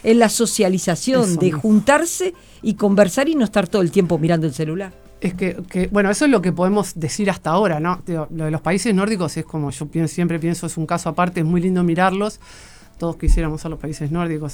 en la socialización, Eso de mismo. juntarse y conversar y no estar todo el tiempo mirando el celular. Es que, bueno, eso es lo que podemos decir hasta ahora, ¿no? Digo, lo de los países nórdicos es como yo siempre pienso, es un caso aparte, es muy lindo mirarlos. Todos quisiéramos ser los países nórdicos,